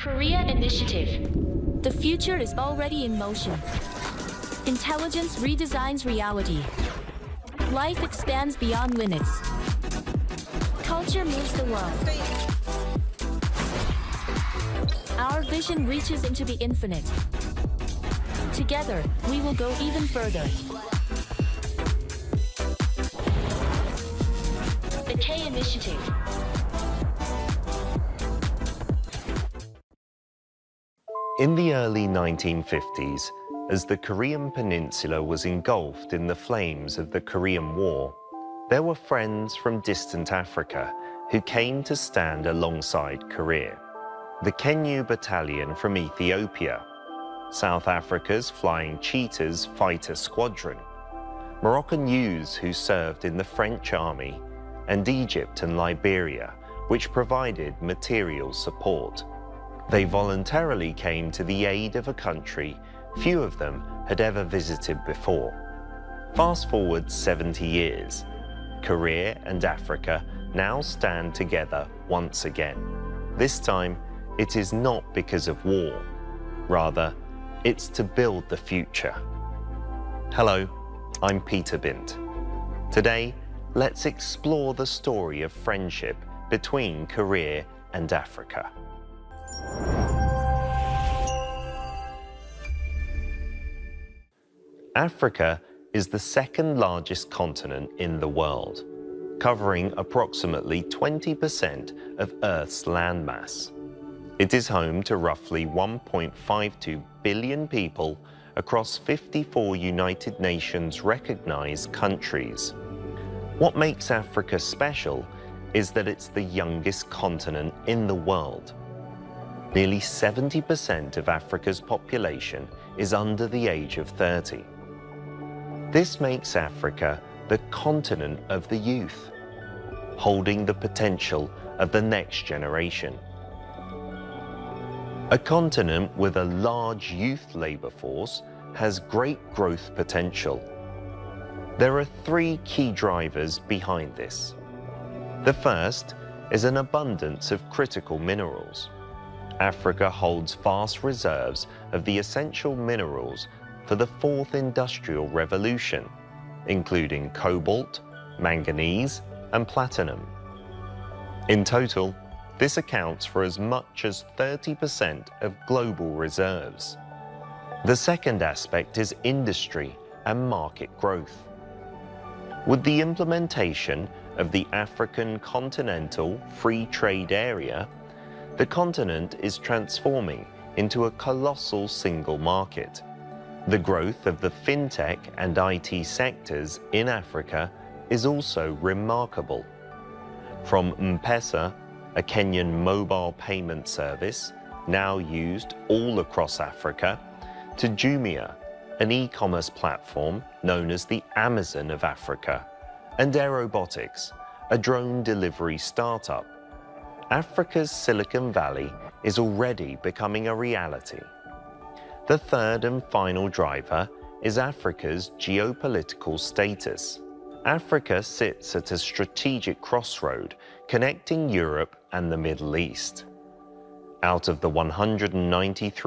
Korea Initiative. The future is already in motion. Intelligence redesigns reality. Life expands beyond limits. Culture moves the world. Our vision reaches into the infinite. Together, we will go even further. The K Initiative. In the early 1950s, as the Korean peninsula was engulfed in the flames of the Korean War, there were friends from distant Africa who came to stand alongside Korea. The Kenyu Battalion from Ethiopia, South Africa's Flying Cheetahs Fighter Squadron, Moroccan youths who served in the French Army, and Egypt and Liberia, which provided material support. They voluntarily came to the aid of a country few of them had ever visited before. Fast forward 70 years, Korea and Africa now stand together once again. This time, it is not because of war. Rather, it's to build the future. Hello, I'm Peter Bint. Today, let's explore the story of friendship between Korea and Africa. Africa is the second largest continent in the world, covering approximately 20% of Earth's landmass. It is home to roughly 1.52 billion people across 54 United Nations recognized countries. What makes Africa special is that it's the youngest continent in the world. Nearly 70% of Africa's population is under the age of 30. This makes Africa the continent of the youth, holding the potential of the next generation. A continent with a large youth labor force has great growth potential. There are three key drivers behind this. The first is an abundance of critical minerals. Africa holds vast reserves of the essential minerals for the fourth industrial revolution, including cobalt, manganese, and platinum. In total, this accounts for as much as 30% of global reserves. The second aspect is industry and market growth. With the implementation of the African Continental Free Trade Area, the continent is transforming into a colossal single market. The growth of the fintech and IT sectors in Africa is also remarkable. From M-Pesa, a Kenyan mobile payment service, now used all across Africa, to Jumia, an e-commerce platform known as the Amazon of Africa, and Aerobotics, a drone delivery startup. Africa's Silicon Valley is already becoming a reality. The third and final driver is Africa's geopolitical status. Africa sits at a strategic crossroad connecting Europe and the Middle East. Out of the 193